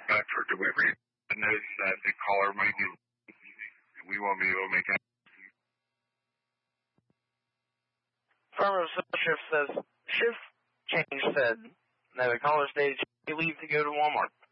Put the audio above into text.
for delivery. I noticed that the caller might be, we won't be able to make it. Affirmative. Shift says, Shift change said, no, the caller stated she leave to go to Walmart.